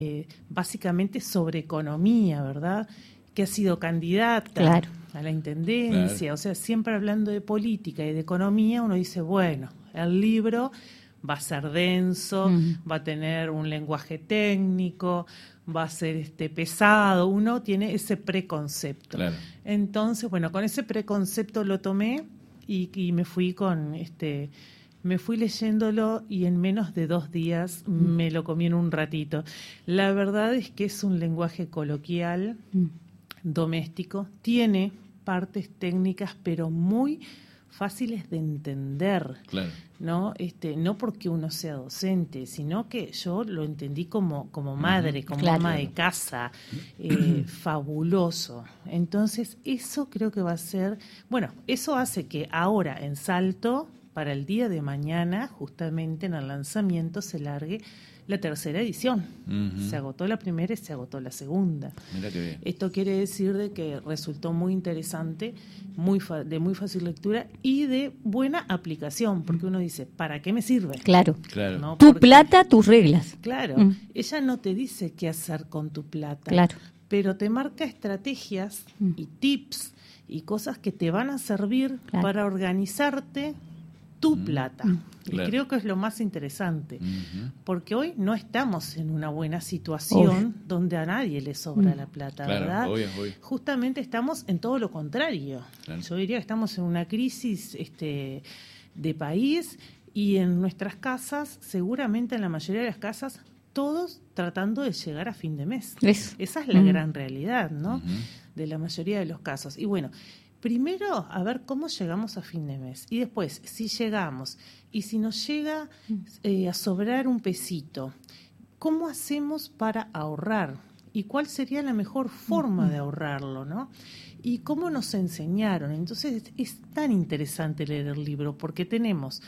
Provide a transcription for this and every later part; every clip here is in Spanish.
básicamente sobre economía, ¿verdad? Que ha sido candidata Claro. a la intendencia, Claro. o sea, siempre hablando de política y de economía, uno dice, bueno, el libro va a ser denso, va a tener un lenguaje técnico, va a ser pesado, uno tiene ese preconcepto. Claro. Entonces, bueno, con ese preconcepto lo tomé y me fui me fui leyéndolo y en menos de 2 días me lo comí en un ratito. La verdad es que es un lenguaje coloquial, doméstico, tiene partes técnicas, pero muy fáciles de entender. Claro. No, no porque uno sea docente, sino que yo lo entendí como madre, como Claro. ama de casa, fabuloso. Entonces, eso creo que va a ser, bueno, eso hace que ahora en Salto, para el día de mañana, justamente en el lanzamiento, se largue la 3ª edición. Se agotó la primera y se agotó la segunda. Mira qué bien. Esto quiere decir de que resultó muy interesante, de muy fácil lectura y de buena aplicación, porque uno dice, ¿para qué me sirve? Claro. Claro. ¿No? Tu Porque, plata, tus reglas. claro, ella no te dice qué hacer con tu plata, Claro. pero te marca estrategias y tips y cosas que te van a servir Claro. para organizarte tu plata. Claro. Y creo que es lo más interesante, porque hoy no estamos en una buena Obvio. situación donde a nadie le sobra la plata, Claro, ¿verdad? obvio. Justamente estamos en todo lo contrario. Claro. Yo diría que estamos en una crisis de país y en nuestras casas, seguramente en la mayoría de las casas, todos tratando de llegar a fin de mes. Eso. Esa es la gran realidad, ¿no? De la mayoría de los casos. Y bueno, primero, a ver cómo llegamos a fin de mes. Y después, si llegamos y si nos llega a sobrar un pesito, ¿cómo hacemos para ahorrar? ¿Y cuál sería la mejor forma de ahorrarlo, no? ¿Y cómo nos enseñaron? Entonces, es tan interesante leer el libro porque tenemos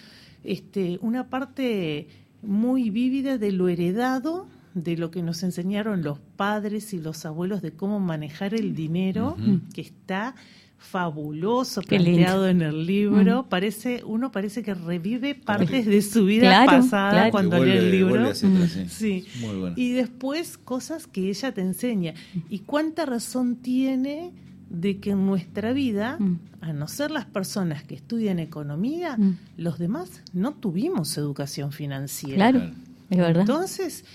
una parte muy vívida de lo heredado, de lo que nos enseñaron los padres y los abuelos de cómo manejar el dinero, que está fabuloso, Qué planteado lindo. en el libro. Uno parece que revive partes de su vida Claro, pasada claro. cuando Que lee el vuelve libro. hacia atrás, Sí. Muy bueno. Y después cosas que ella te enseña. Y cuánta razón tiene de que en nuestra vida, a no ser las personas que estudian economía, los demás no tuvimos educación financiera. Claro, es verdad. Entonces,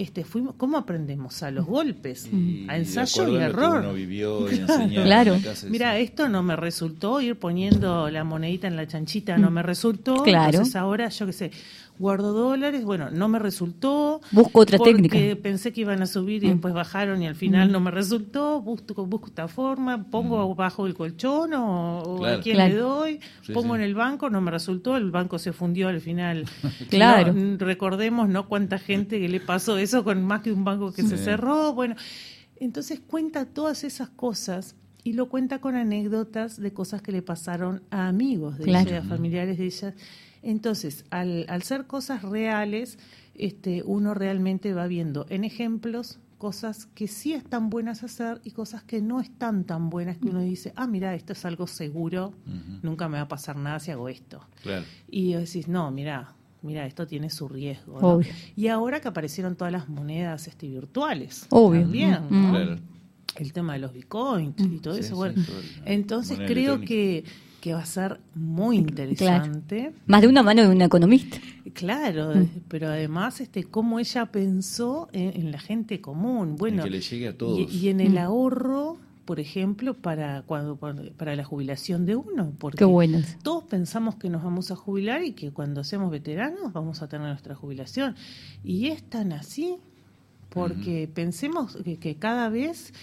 ¿cómo aprendemos? A los golpes, a ensayo de y acuerdo a lo que error. uno vivió y enseñaba Claro. en la casa, Mira, sí. esto no me resultó, ir poniendo la monedita en la chanchita no me resultó. Claro. Entonces ahora, yo qué sé, guardo dólares, bueno, no me resultó. Busco otra porque técnica. pensé que iban a subir y después bajaron y al final no me resultó. Busco esta forma, pongo bajo el colchón o Claro. a quién Claro. le doy, Sí, pongo sí. en el banco, no me resultó, el banco se fundió al final. Claro. Recordemos, ¿no? Cuánta gente que le pasó eso con más que un banco que se cerró. Bueno, entonces cuenta todas esas cosas y lo cuenta con anécdotas de cosas que le pasaron a amigos de Claro. ella, a familiares de ella. Entonces, al ser cosas reales, uno realmente va viendo en ejemplos cosas que sí están buenas hacer y cosas que no están tan buenas que uno dice, mira, esto es algo seguro, nunca me va a pasar nada si hago esto. Claro. Y decís, no, mira, esto tiene su riesgo, ¿no? Obvio. Y ahora que aparecieron todas las monedas virtuales, Obvio. también, ¿no? Claro. El tema de los bitcoins y todo Sí, eso, sí, bueno. todo el- Entonces moneda creo electrónica. que va a ser muy interesante. Más de una mano de un economista. Claro, pero además cómo ella pensó en la gente común, bueno, que le llegue a todos. y en el ahorro, por ejemplo, para la jubilación de uno, porque Qué bueno eso. todos pensamos que nos vamos a jubilar y que cuando seamos veteranos vamos a tener nuestra jubilación. Y es tan así, porque pensemos que cada vez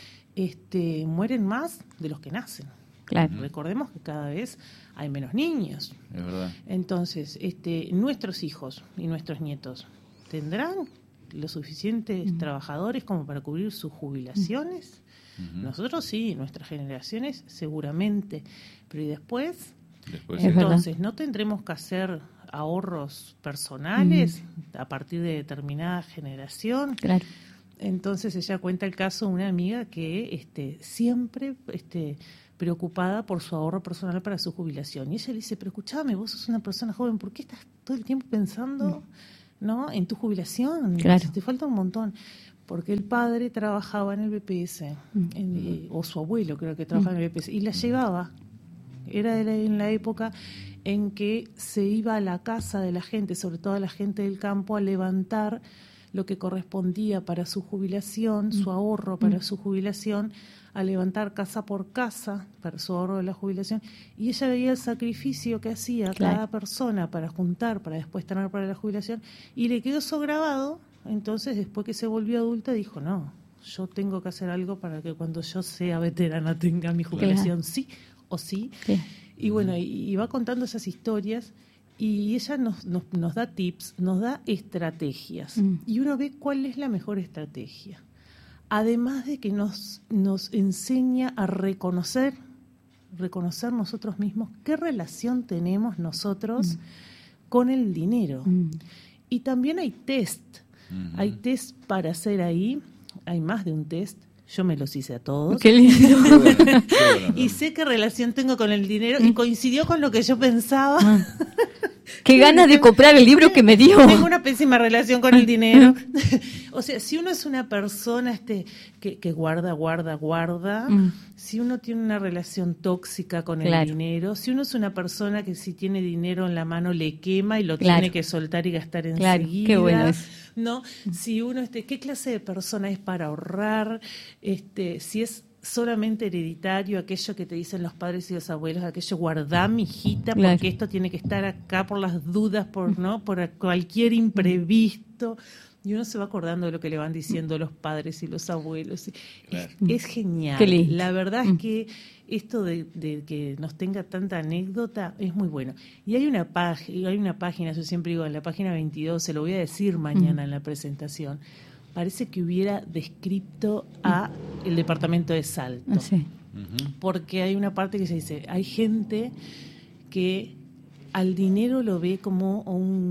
mueren más de los que nacen. Claro. Recordemos que cada vez hay menos niños. Es verdad. Entonces, nuestros hijos y nuestros nietos tendrán los suficientes trabajadores como para cubrir sus jubilaciones. Nosotros sí, nuestras generaciones seguramente, pero ¿y después? Después Es verdad. Entonces, ¿no tendremos que hacer ahorros personales a partir de determinada generación? Claro. Entonces ella cuenta el caso de una amiga que siempre preocupada por su ahorro personal para su jubilación. Y ella le dice, pero escuchame, vos sos una persona joven, ¿por qué estás todo el tiempo pensando en tu jubilación? Claro. Te falta un montón. porque el padre trabajaba en el BPS, o su abuelo creo que trabajaba en el BPS, y la llevaba. Era en la época en que se iba a la casa de la gente, sobre todo a la gente del campo, a levantar lo que correspondía para su jubilación, su ahorro para su jubilación, a levantar casa por casa para su ahorro de la jubilación, y ella veía el sacrificio que hacía cada persona para juntar, para después tener para la jubilación, y le quedó eso grabado. Entonces, después que se volvió adulta, dijo, no, yo tengo que hacer algo para que cuando yo sea veterana tenga mi jubilación, sí o sí. Y bueno, y va contando esas historias, y ella nos da tips, nos da estrategias, y uno ve cuál es la mejor estrategia. Además de que nos enseña a reconocer nosotros mismos qué relación tenemos nosotros con el dinero. Y también hay test. Hay test para hacer ahí. Hay más de un test. Yo me los hice a todos. ¡Qué lindo! Y sé qué relación tengo con el dinero y coincidió con lo que yo pensaba. ¡Qué ganas de comprar el libro que me dio! Tengo una pésima relación con el dinero. O sea, si uno es una persona que guarda, si uno tiene una relación tóxica con el dinero, si uno es una persona que si tiene dinero en la mano le quema y lo tiene que soltar y gastar enseguida. Qué bueno es. ¿No? Si uno, ¿qué clase de persona es para ahorrar? Si es solamente hereditario, aquello que te dicen los padres y los abuelos, aquello guardá, mijita, porque esto tiene que estar acá por las dudas, por cualquier imprevisto. Y uno se va acordando de lo que le van diciendo los padres y los abuelos. Es genial. La verdad es que esto de que nos tenga tanta anécdota es muy bueno. Y hay una página, yo siempre digo, en la página 22, se lo voy a decir mañana en la presentación, parece que hubiera descrito a el departamento de Salto. Porque hay una parte que se dice, hay gente que al dinero lo ve como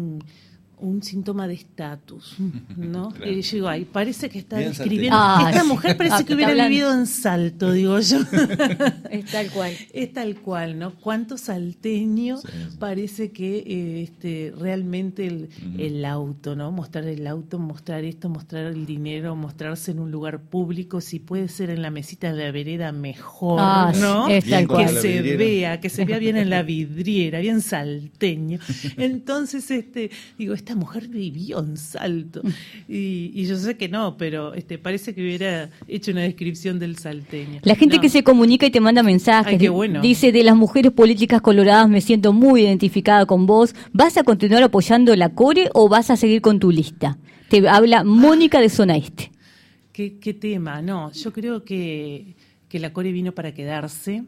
un síntoma de estatus, ¿no? Y yo digo, ay, parece que está describiendo. Esta mujer parece que hubiera vivido en Salto, digo yo. Es tal cual. Es tal cual, ¿no? Cuánto salteño parece que realmente el auto, ¿no? Mostrar el auto, mostrar esto, mostrar el dinero, mostrarse en un lugar público, si puede ser en la mesita de la vereda, mejor, ¿no? Es tal cual. Que se vea bien en la vidriera, bien salteño. Entonces, digo, esta mujer vivió en Salto. Y yo sé que no, pero parece que hubiera hecho una descripción del salteño. La gente que se comunica y te manda mensajes. Ay, qué bueno. Dice, de las mujeres políticas coloradas me siento muy identificada con vos. ¿Vas a continuar apoyando la Core o vas a seguir con tu lista? Te habla Mónica de Zona Este. ¿Qué tema? No, yo creo que la Core vino para quedarse.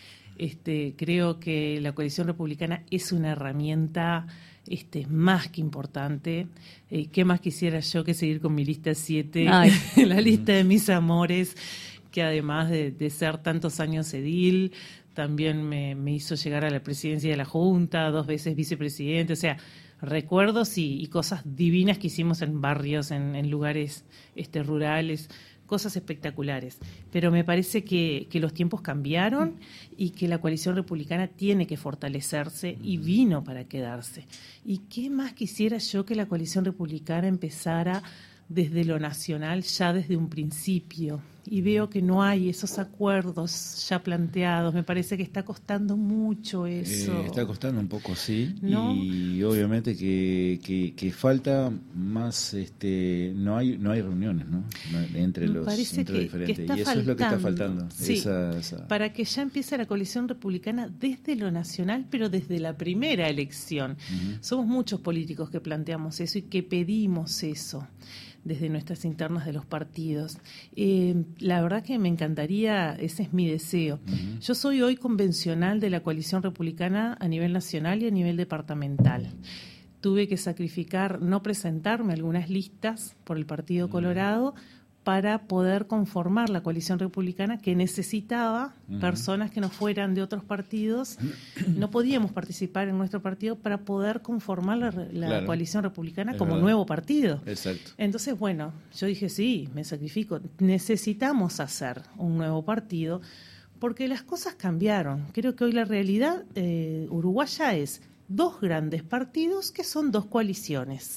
Creo que la coalición republicana es una herramienta más que importante. ¿Qué más quisiera yo que seguir con mi lista 7? La lista de mis amores, que además de ser tantos años edil, también me hizo llegar a la presidencia de la Junta, 2 veces vicepresidente, o sea, recuerdos y cosas divinas que hicimos en barrios, en lugares rurales, cosas espectaculares. Pero me parece que los tiempos cambiaron y que la coalición republicana tiene que fortalecerse y vino para quedarse. ¿Y qué más quisiera yo que la coalición republicana empezara desde lo nacional, ya desde un principio? Y veo que no hay esos acuerdos ya planteados. Me parece que está costando mucho eso. Está costando un poco, sí. ¿No? Y obviamente que falta más, no hay reuniones, ¿no? Entre los diferentes. Que está y eso es lo que está faltando. Sí, para que ya empiece la coalición republicana desde lo nacional, pero desde la primera elección. Somos muchos políticos que planteamos eso y que pedimos eso desde nuestras internas de los partidos. La verdad que me encantaría, ese es mi deseo. Yo soy hoy convencional de la coalición republicana a nivel nacional y a nivel departamental. Tuve que sacrificar, no presentarme a algunas listas por el Partido Colorado para poder conformar la coalición republicana, que necesitaba personas que no fueran de otros partidos. No podíamos participar en nuestro partido para poder conformar la coalición republicana como nuevo partido. Exacto. Entonces, bueno, yo dije, sí, me sacrifico. Necesitamos hacer un nuevo partido porque las cosas cambiaron. Creo que hoy la realidad uruguaya es 2 grandes partidos que son 2 coaliciones.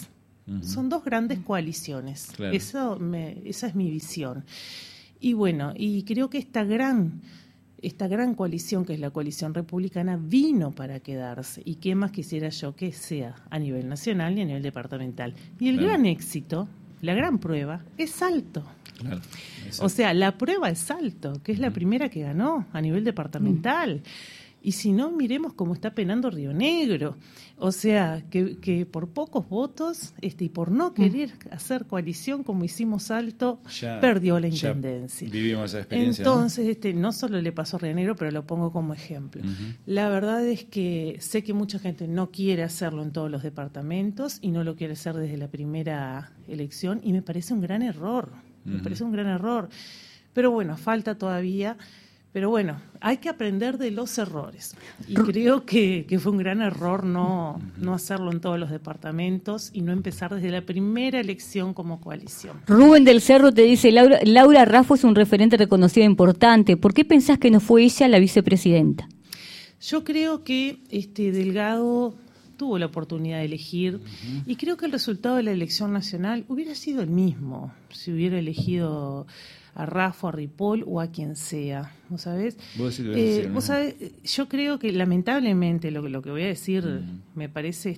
Son dos grandes coaliciones. Claro. Esa es mi visión. Y bueno, y creo que esta gran coalición, que es la coalición republicana, vino para quedarse. Y qué más quisiera yo que sea a nivel nacional y a nivel departamental. Y el gran éxito, la gran prueba, es Salto. Claro, o sea, la prueba es Salto, que es la primera que ganó a nivel departamental. Y si no, miremos cómo está penando Río Negro. O sea, que por pocos votos y por no querer hacer coalición como hicimos Salto, perdió la intendencia. Vivimos esa experiencia. Entonces, ¿no? Solo le pasó a Río Negro, pero lo pongo como ejemplo. La verdad es que sé que mucha gente no quiere hacerlo en todos los departamentos y no lo quiere hacer desde la primera elección, y me parece un gran error. Me parece un gran error. Pero bueno, falta todavía. Pero bueno, hay que aprender de los errores. Y creo que fue un gran error no hacerlo en todos los departamentos y no empezar desde la primera elección como coalición. Rubén del Cerro te dice, Laura Raffo es un referente reconocido e importante. ¿Por qué pensás que no fue ella la vicepresidenta? Yo creo que Delgado tuvo la oportunidad de elegir y creo que el resultado de la elección nacional hubiera sido el mismo si hubiera elegido a Raffo, a Ripoll o a quien sea, ¿vos sabés? ¿Vos sabés, yo creo que lamentablemente lo que voy a decir me parece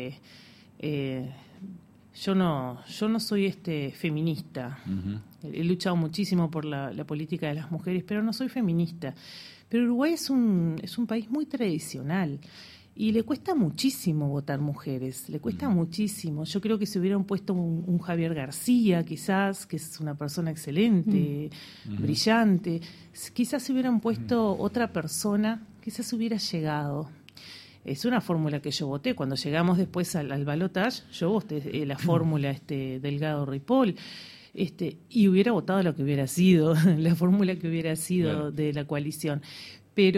yo no soy feminista. He luchado muchísimo por la política de las mujeres, pero no soy feminista. Pero Uruguay es un país muy tradicional. Y le cuesta muchísimo votar mujeres, le cuesta muchísimo. Yo creo que si hubieran puesto un Javier García, quizás, que es una persona excelente, brillante, quizás si hubieran puesto otra persona, quizás hubiera llegado. Es una fórmula que yo voté. Cuando llegamos después al balotaje, yo voté la fórmula Delgado-Ripoll. Y hubiera votado lo que hubiera sido, la fórmula que hubiera sido de la coalición. Pero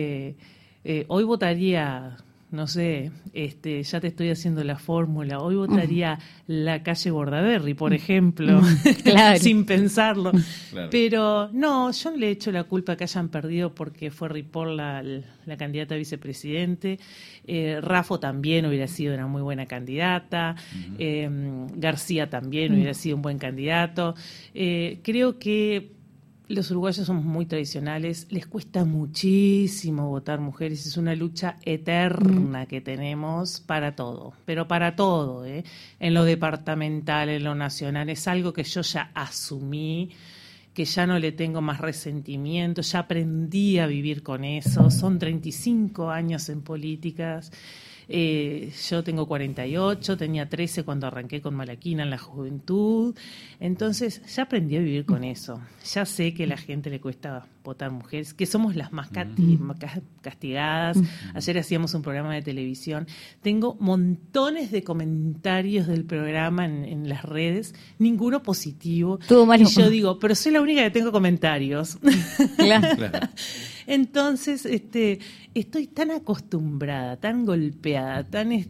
hoy votaría, no sé, ya te estoy haciendo la fórmula, hoy votaría la calle Bordaberry, por ejemplo, claro. sin pensarlo. Claro. Pero no, yo no le echo la culpa que hayan perdido porque fue Ripoll la candidata a vicepresidente. Raffo también hubiera sido una muy buena candidata. García también hubiera sido un buen candidato. Creo que los uruguayos somos muy tradicionales, les cuesta muchísimo votar mujeres, es una lucha eterna que tenemos para todo, pero para todo, en lo departamental, en lo nacional, es algo que yo ya asumí, que ya no le tengo más resentimiento, ya aprendí a vivir con eso, son 35 años en políticas. Yo tengo 48, tenía 13 cuando arranqué con Malaquina en la juventud, entonces ya aprendí a vivir con eso. Ya sé que a la gente le cuesta votar mujeres, que somos las más castigadas. Ayer hacíamos un programa de televisión, tengo montones de comentarios del programa en las redes, ninguno positivo. Todo malo. Y yo digo, pero soy la única que tengo comentarios. Claro. Entonces, estoy tan acostumbrada, tan golpeada,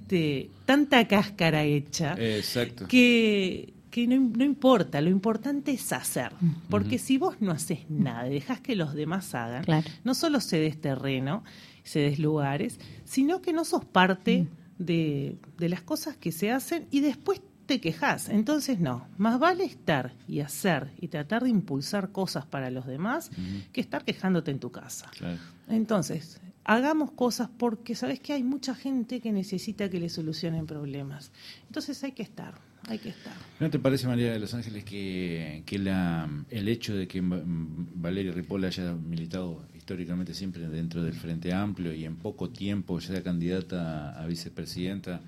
tanta cáscara hecha, exacto, que no importa, lo importante es hacer. Porque si vos no haces nada, dejás que los demás hagan, claro, no solo cedes terreno, cedes lugares, sino que no sos parte de las cosas que se hacen y después te quejas. Entonces no, más vale estar y hacer y tratar de impulsar cosas para los demás que estar quejándote en tu casa. Claro. Entonces, hagamos cosas porque sabes que hay mucha gente que necesita que le solucionen problemas. Entonces hay que estar. ¿No te parece, María de los Ángeles, que el hecho de que Valeria Ripoll haya militado históricamente siempre dentro del Frente Amplio y en poco tiempo ya sea candidata a vicepresidenta,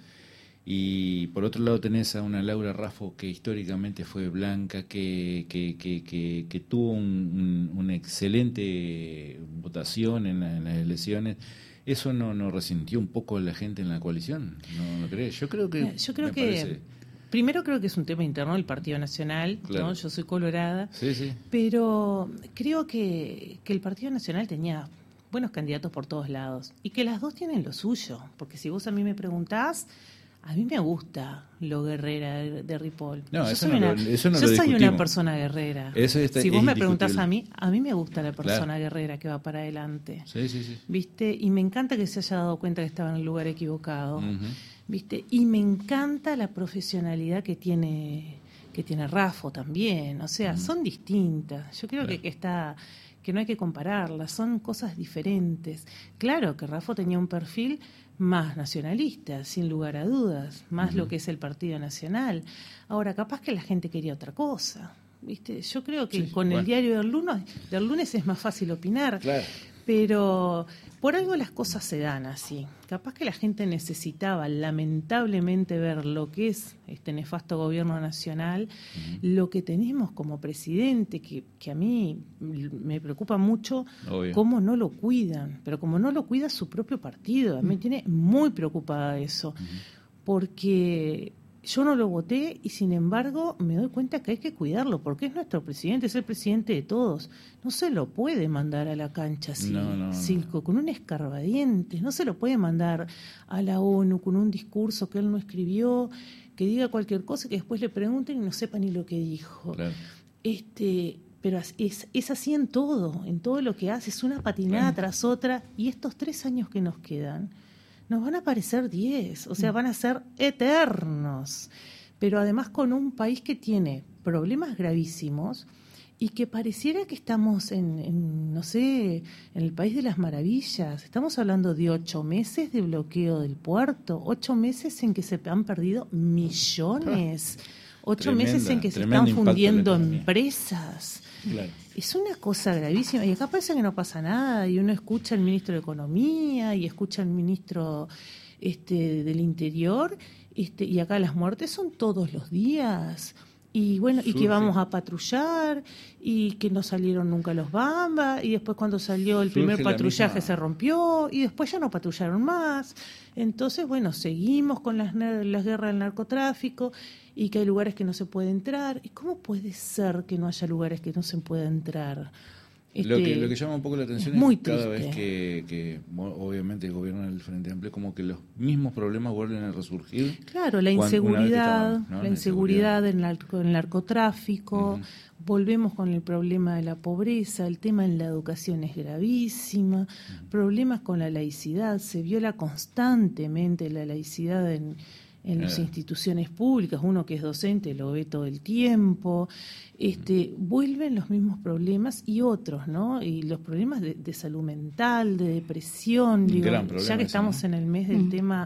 y por otro lado tenés a una Laura Raffo que históricamente fue blanca, que tuvo una excelente votación en las elecciones, ¿eso no resintió un poco la gente en la coalición? ¿No crees? Yo creo que primero creo que es un tema interno del Partido Nacional, claro, ¿no? Yo soy colorada, sí. Pero creo que el Partido Nacional tenía buenos candidatos por todos lados y que las dos tienen lo suyo, porque si vos a mí me preguntás, a mí me gusta lo guerrera de Ripoll. No, yo soy una persona guerrera. Si vos me preguntás a mí me gusta la persona guerrera que va para adelante. Sí. ¿Viste? Y me encanta que se haya dado cuenta que estaba en el lugar equivocado. ¿viste? Y me encanta la profesionalidad que tiene Raffo también, o sea, son distintas. Yo creo que no hay que compararlas, son cosas diferentes. Claro que Raffo tenía un perfil más nacionalista, sin lugar a dudas, más lo que es el Partido Nacional. Ahora, capaz que la gente quería otra cosa, ¿viste? Yo creo que el diario del lunes es más fácil opinar, claro. Pero por algo las cosas se dan así. Capaz que la gente necesitaba lamentablemente ver lo que es este nefasto gobierno nacional, lo que tenemos como presidente, que a mí me preocupa mucho. Obvio. Cómo no lo cuidan, pero como no lo cuida su propio partido. A mí me tiene muy preocupada eso, porque yo no lo voté y sin embargo me doy cuenta que hay que cuidarlo, porque es nuestro presidente, es el presidente de todos. No se lo puede mandar a la cancha así, con un escarbadiente, no se lo puede mandar a la ONU con un discurso que él no escribió, que diga cualquier cosa y que después le pregunten y no sepa ni lo que dijo. Claro. Pero es así en todo lo que hace, es una patinada tras otra, y estos 3 años que nos quedan nos van a parecer 10, o sea, van a ser eternos, pero además con un país que tiene problemas gravísimos y que pareciera que estamos en el país de las maravillas. Estamos hablando de 8 meses de bloqueo del puerto, 8 meses en que se han perdido millones, 8 meses en que se están fundiendo empresas. Claro. Es una cosa gravísima y acá parece que no pasa nada y uno escucha al ministro de Economía y escucha al ministro del Interior y acá las muertes son todos los días y bueno, y que vamos a patrullar y que no salieron nunca los Bamba y después cuando salió el primer patrullaje se rompió y después ya no patrullaron más. Entonces, bueno, seguimos con las guerras del narcotráfico y que hay lugares que no se puede entrar. ¿Y cómo puede ser que no haya lugares que no se pueda entrar? Lo que llama un poco la atención es cada vez que obviamente el gobierno del Frente Amplio, como que los mismos problemas vuelven a resurgir. Claro, la inseguridad, el narcotráfico, volvemos con el problema de la pobreza, el tema en la educación es gravísima, problemas con la laicidad, se viola constantemente la laicidad en las instituciones públicas, uno que es docente lo ve todo el tiempo, vuelven los mismos problemas y otros, ¿no? Y los problemas de salud mental, de depresión, ya que estamos en el mes del tema,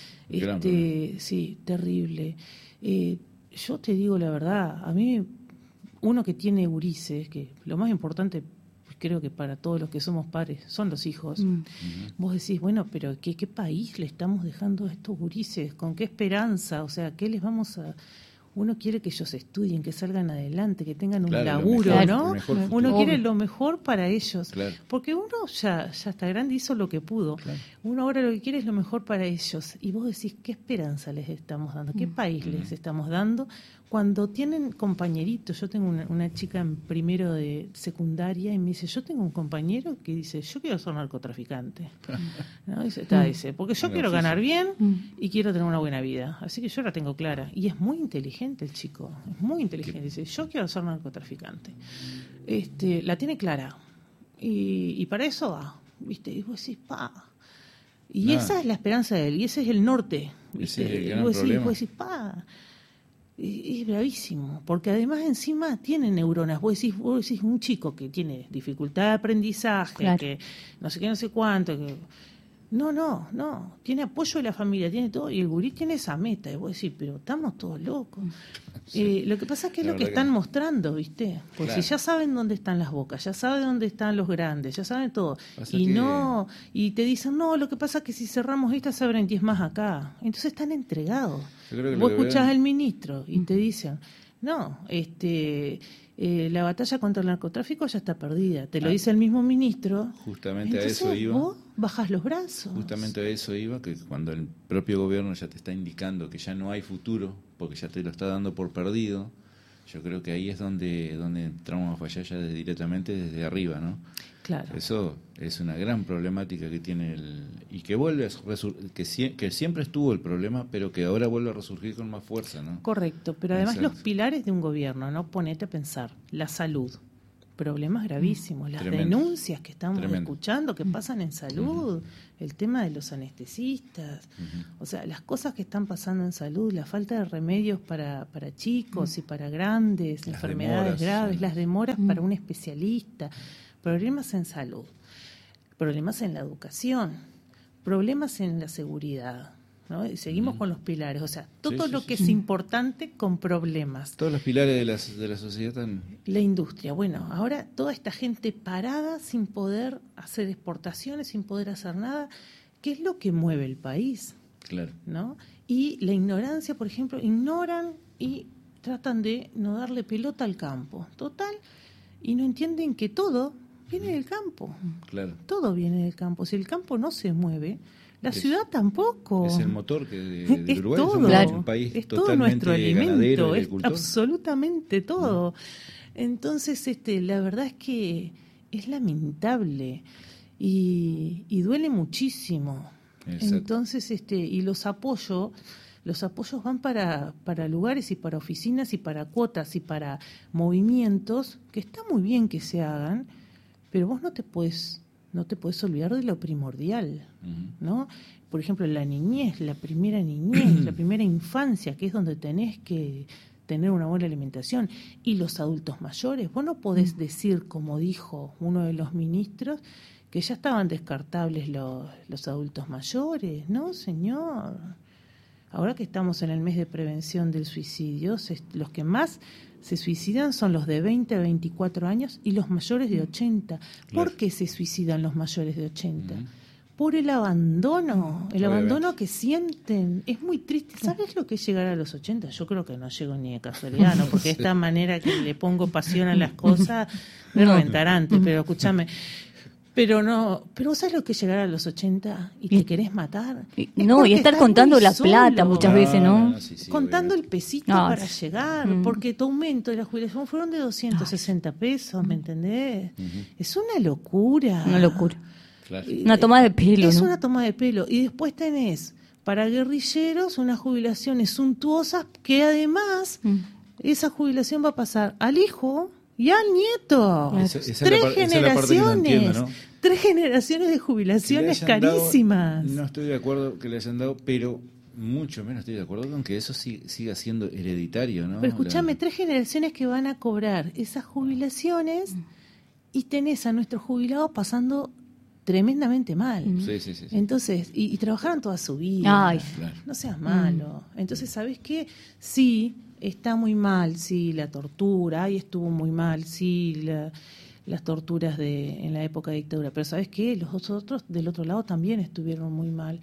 sí, terrible. Yo te digo la verdad, a mí, uno que tiene gurises, que lo más importante creo que para todos los que somos padres son los hijos, vos decís, bueno, pero ¿qué país le estamos dejando a estos gurises? ¿Con qué esperanza? O sea, ¿qué les vamos a...? Uno quiere que ellos estudien, que salgan adelante, que tengan un laburo, mejor, ¿no? Uno quiere lo mejor para ellos. Claro. Porque uno ya está grande, hizo lo que pudo. Claro. Uno ahora lo que quiere es lo mejor para ellos. Y vos decís, ¿qué esperanza les estamos dando? ¿Qué país les estamos dando? Cuando tienen compañeritos, yo tengo una chica en primero de secundaria y me dice, yo tengo un compañero que dice, yo quiero ser narcotraficante. ¿No? Dice, porque yo quiero ganar bien y quiero tener una buena vida. Así que yo la tengo clara. Y es muy inteligente el chico, es muy inteligente. Dice, yo quiero ser narcotraficante. La tiene clara. Y para eso va, ¿viste? Y vos decís, Y esa es la esperanza de él, y ese es el norte, ¿viste? Ese es el gran problema. Vos decís, es bravísimo, porque además encima tiene neuronas. Vos decís un chico que tiene dificultad de aprendizaje, que no sé qué, no sé cuánto, que no, tiene apoyo de la familia, tiene todo, y el gurí tiene esa meta, y vos decís, pero estamos todos locos. Sí. Lo que pasa es que es lo que están mostrando, ¿viste? Porque si ya saben dónde están las bocas, ya saben dónde están los grandes, ya saben todo, y te dicen, no, lo que pasa es que si cerramos esta se abren 10 más acá. Entonces están entregados. Vos escuchás al ministro y te dicen, no, la batalla contra el narcotráfico ya está perdida. Te lo dice el mismo ministro. Justamente entonces, a eso iba. Vos bajás los brazos. Justamente a eso iba, que cuando el propio gobierno ya te está indicando que ya no hay futuro, porque ya te lo está dando por perdido, yo creo que ahí es donde entramos a fallar ya directamente desde arriba, ¿no? Claro. Eso es una gran problemática que tiene y que vuelve que siempre estuvo el problema, pero que ahora vuelve a resurgir con más fuerza, ¿no? Correcto, pero además los pilares de un gobierno, ¿no? Ponete a pensar, la salud, problemas gravísimos, las Tremendo. denuncias que estamos Tremendo. escuchando que pasan en salud, el tema de los anestesistas, o sea, las cosas que están pasando en salud, la falta de remedios para chicos y para grandes, Las enfermedades demoras, graves, sí. las demoras para un especialista, problemas en salud, problemas en la educación, problemas en la seguridad, ¿no? Y seguimos con los pilares, o sea, todo Sí, lo sí, que sí. es importante con problemas. Todos los pilares de la sociedad están... La industria, bueno, ahora toda esta gente parada sin poder hacer exportaciones, sin poder hacer nada, ¿qué es lo que mueve el país? Claro. ¿No? Y la ignorancia, por ejemplo, ignoran y tratan de no darle pelota al campo, total, y no entienden que todo viene del campo, Claro. todo viene del campo. Si el campo no se mueve, la Es- ciudad tampoco. Es el motor de Es Uruguay. todo, Somos Claro. un país es todo totalmente nuestro ganadero alimento, y es agricultor. absolutamente todo. Entonces, la verdad es que es lamentable y duele muchísimo. Exacto. Entonces, y los apoyos van para lugares y para oficinas y para cuotas y para movimientos que está muy bien que se hagan, pero vos no te puedes olvidar de lo primordial, ¿no? Por ejemplo, la niñez, la primera niñez, la primera infancia, que es donde tenés que tener una buena alimentación, y los adultos mayores. Vos no podés decir, como dijo uno de los ministros, que ya estaban descartables los adultos mayores, ¿no, señor? Ahora que estamos en el mes de prevención del suicidio, los que más se suicidan son los de 20 a 24 años y los mayores de 80. Claro. ¿Por qué se suicidan los mayores de 80? Ujú. Por el abandono Obviamente. que sienten. Es muy triste. ¿Sabes lo que es llegar a los 80? Yo creo que no llego ni de casualidad, ¿no? Porque esta manera que le pongo pasión a las cosas me reventará antes, pero escúchame. Pero vos sabés lo que es llegar a los 80 y te querés matar. Y- Es no, y porque estar estás contando muy la plata solo. muchas veces, ¿no? Sí, sí, Contando el obviamente. pesito No, para sí. llegar, porque tu aumento de la jubilación fueron de 260 pesos, ¿me entendés? Es una locura. Una locura. Claro. Una toma de pelo, Es ¿no? una toma de pelo. Y después tenés para guerrilleros unas jubilaciones suntuosas que además esa jubilación va a pasar al hijo y al nieto. Esa es la Tres par- esa es la parte que no generaciones. entiendo, ¿no? 3 generaciones de Que le jubilaciones hayan dado- carísimas. no estoy de acuerdo que le hayan dado, pero mucho menos estoy de acuerdo con que eso siga siendo hereditario, ¿no? Pero escúchame, La- 3 generaciones que van a cobrar esas jubilaciones y tenés a nuestros jubilados pasando tremendamente mal. Sí, sí, sí. sí. Entonces, y trabajaron toda su vida. Ay. Claro. No seas malo. Entonces, ¿sabes qué? Sí, está muy mal, sí, la tortura, ahí estuvo muy mal, sí, las torturas en la época de dictadura. Pero ¿sabes qué? Los otros del otro lado también estuvieron muy mal.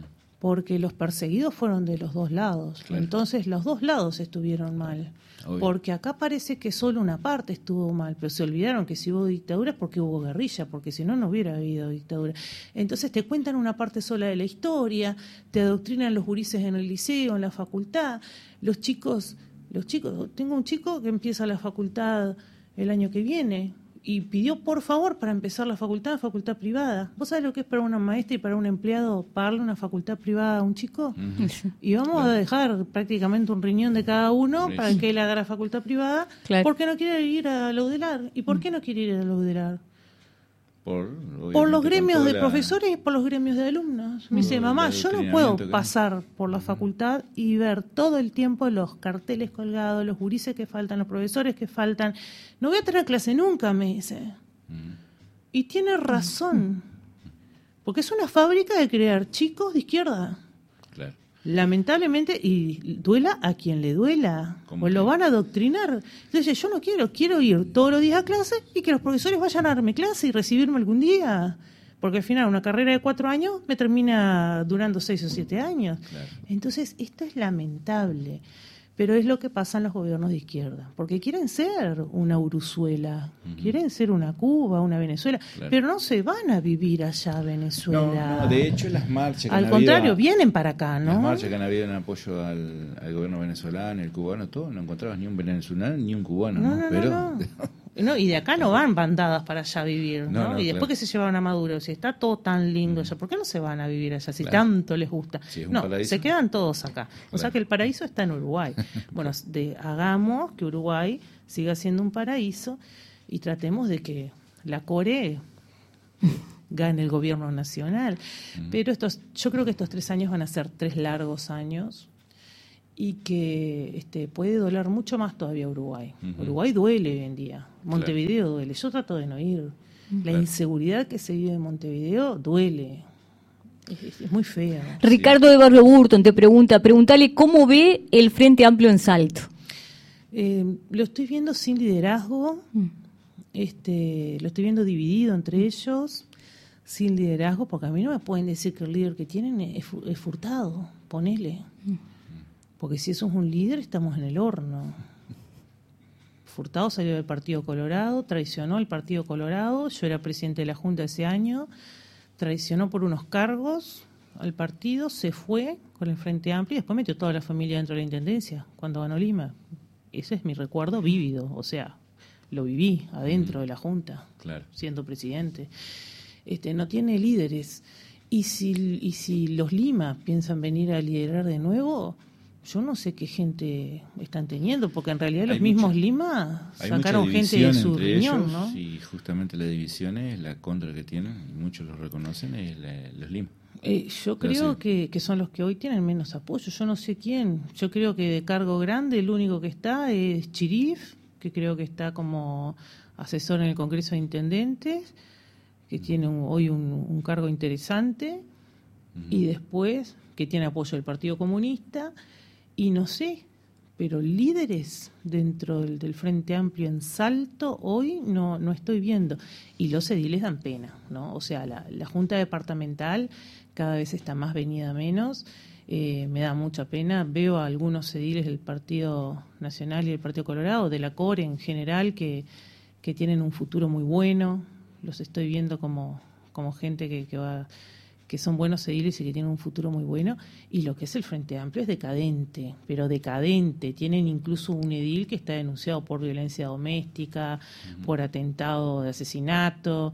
Porque los perseguidos fueron de los dos lados. Claro. Entonces, los dos lados estuvieron mal. Obvio. Porque acá parece que solo una parte estuvo mal, pero se olvidaron que si hubo dictadura es porque hubo guerrilla, porque si no, no hubiera habido dictadura. Entonces te cuentan una parte sola de la historia, te adoctrinan los gurises en el liceo, en la facultad, los chicos, tengo un chico que empieza la facultad el año que viene y pidió por favor para empezar la facultad en facultad privada. ¿Vos sabés lo que es para una maestra y para un empleado pagarle una facultad privada a un chico? Eso. Y vamos a dejar prácticamente un riñón de cada uno Sí. para que él haga la facultad privada, Claro. porque no quiere ir a la UDELAR. ¿Y por qué no quiere ir a la UDELAR? Por Por los obviamente, gremios con de toda la- profesores y por los gremios de alumnos. Me dice, Todo mamá, el yo no adoctrinamiento puedo que hay. pasar por la facultad y ver todo el tiempo los carteles colgados, los gurises que faltan, los profesores que faltan. No voy a tener clase nunca, me dice. Y tiene razón, porque es una fábrica de crear chicos de izquierda. Claro. Lamentablemente, y duela a quien le duela, ¿Cómo pues lo que? van a adoctrinar. Entonces yo no quiero ir todos los días a clase y que los profesores vayan a darme clase y recibirme algún día. Porque al final una carrera de 4 años me termina durando 6 o 7 años. Claro. Entonces esto es lamentable, pero es lo que pasa en los gobiernos de izquierda, porque quieren ser una Uruzuela, quieren ser una Cuba, una Venezuela, Claro. pero no se van a vivir allá a Venezuela. No, de hecho las marchas que Al han contrario, habido, vienen para acá, ¿no? las marchas que han habido en apoyo al gobierno venezolano, el cubano, todo, no encontrabas ni un venezolano ni un cubano, ¿no? No, Pero no. No, y de acá no van bandadas para allá a vivir, ¿no? No, no, Y después claro. que se llevaron a Maduro, si está todo tan lindo allá, ¿por qué no se van a vivir allá si Claro. tanto les gusta? Si es un No, paraíso. se quedan todos acá. O sea Claro. que el paraíso está en Uruguay. Bueno, hagamos que Uruguay siga siendo un paraíso y tratemos de que la Core gane el gobierno nacional. Pero yo creo que estos 3 años van a ser 3 largos años y que puede doler mucho más todavía Uruguay. Uruguay duele hoy en día, Montevideo duele. Yo trato de no ir. La inseguridad que se vive en Montevideo duele. Es muy fea. Ricardo de Barrio Burton te pregúntale cómo ve el Frente Amplio en Salto. Lo estoy viendo sin liderazgo, lo estoy viendo dividido entre ellos, sin liderazgo, porque a mí no me pueden decir que el líder que tienen es Furtado, ponele. Porque si eso es un líder, estamos en el horno. Furtado salió del Partido Colorado, traicionó al Partido Colorado, yo era presidente de la Junta ese año, traicionó por unos cargos al partido, se fue con el Frente Amplio y después metió toda la familia dentro de la Intendencia, cuando ganó Lima. Ese es mi recuerdo vívido, o sea, lo viví adentro de la Junta, siendo presidente. No tiene líderes. Y si los Lima piensan venir a liderar de nuevo, yo no sé qué gente están teniendo, porque en realidad los mismos Lima sacaron gente de su riñón, ¿no? Y justamente la división es la contra que tienen, y muchos lo reconocen, es los Lima. Yo creo que son los que hoy tienen menos apoyo. Yo no sé quién. Yo creo que de cargo grande el único que está es Chirif, que creo que está como asesor en el Congreso de Intendentes, que tiene hoy un cargo interesante, y después que tiene apoyo del Partido Comunista, y no sé, pero líderes dentro del Frente Amplio en Salto hoy no estoy viendo. Y los ediles dan pena, ¿no? O sea, la Junta Departamental cada vez está más venida menos. Me da mucha pena. Veo a algunos ediles del Partido Nacional y del Partido Colorado, de la Core en general, que tienen un futuro muy bueno. Los estoy viendo como gente que son buenos ediles y que tienen un futuro muy bueno. Y lo que es el Frente Amplio es decadente, pero decadente. Tienen incluso un edil que está denunciado por violencia doméstica, por atentado de asesinato,